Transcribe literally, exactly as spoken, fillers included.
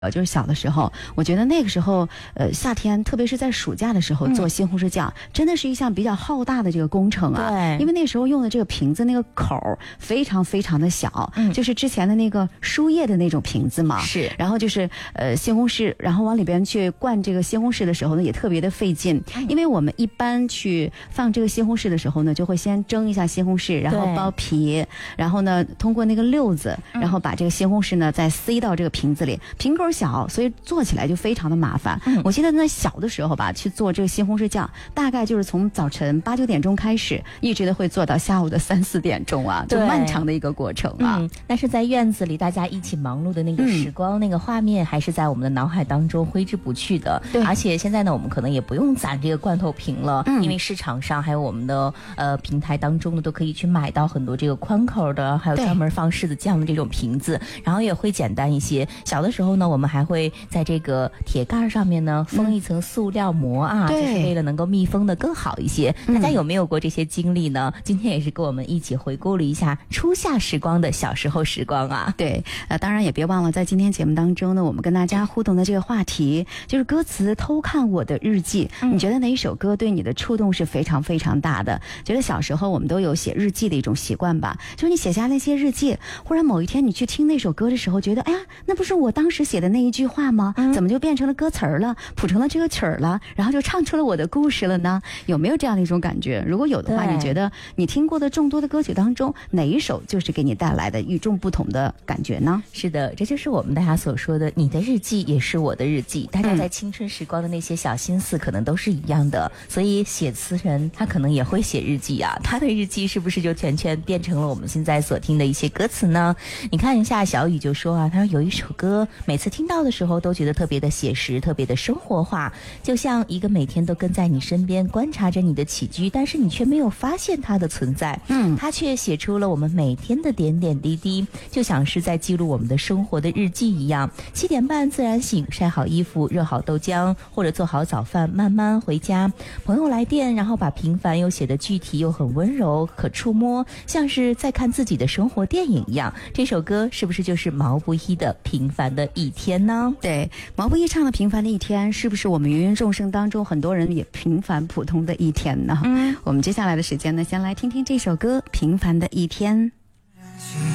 呃，就是小的时候，我觉得那个时候，呃，夏天，特别是在暑假的时候做西红柿酱，嗯、真的是一项比较浩大的这个工程啊。 对， 因为那时候用的这个瓶子那个口非常非常的小，嗯、就是之前的那个输液的那种瓶子嘛。 是。 然后就是呃西红柿，然后往里边去灌这个西红柿的时候呢，也特别的费劲，嗯、因为我们一般去放这个西红柿的时候呢，就会先蒸一下西红柿，然后剥皮，然后呢通过那个溜子，然后把这个西红柿呢再塞到这个瓶子里，瓶口小，所以做起来就非常的麻烦。嗯、我记得那小的时候吧，去做这个西红柿酱，大概就是从早晨八九点钟开始，一直的会做到下午的三四点钟啊，就漫长的一个过程啊。 嗯，但是在院子里大家一起忙碌的那个时光，嗯、那个画面还是在我们的脑海当中挥之不去的。 对， 而且现在呢，我们可能也不用攒这个罐头瓶了，嗯、因为市场上还有我们的呃平台当中呢，都可以去买到很多这个宽口的，还有专门放柿子酱的这种瓶子，然后也会简单一些。小的时候呢，我们还会在这个铁盖上面呢封一层塑料膜啊， 嗯、 就是为了能够密封的更好一些。大家有没有过这些经历呢？今天也是跟我们一起回顾了一下初夏时光的小时候时光啊。 对，呃，当然也别忘了在今天节目当中呢，我们跟大家互动的这个话题就是歌词偷看我的日记。嗯、你觉得哪一首歌对你的触动是非常非常大的？觉得小时候我们都有写日记的一种习惯吧？就是你写下那些日记，忽然某一天你去听那首歌的时候，觉得哎呀，那不是我当时写的那一句话吗？嗯、怎么就变成了歌词儿了，谱成了这个曲儿了，然后就唱出了我的故事了呢？有没有这样的一种感觉？如果有的话，你觉得你听过的众多的歌曲当中，哪一首就是给你带来的与众不同的感觉呢？ 是的，这就是我们大家所说的，你的日记也是我的日记。大家在青春时光的那些小心思，可能都是一样的。嗯、所以写词人他可能也会写日记啊，他的日记是不是就全全变成了我们现在所听的一些歌词呢？你看一下小雨就说啊，他说有一首歌，每次听到的时候都觉得特别的写实，特别的生活化，就像一个每天都跟在你身边，观察着你的起居，但是你却没有发现它的存在。嗯，他却写出了我们每天的点点滴滴，就像是在记录我们的生活的日记一样。七点半自然醒，晒好衣服，热好豆浆，或者做好早饭，慢慢回家。朋友来电，然后把平凡又写得具体又很温柔，可触摸，像是在看自己的生活电影一样。这首歌是不是就是毛不易的《平凡的一天》呢？ 对，毛不易唱的《平凡的一天》，是不是我们芸芸众生当中很多人也平凡普通的一天呢？嗯，我们接下来的时间呢，先来听听这首歌《平凡的一天》。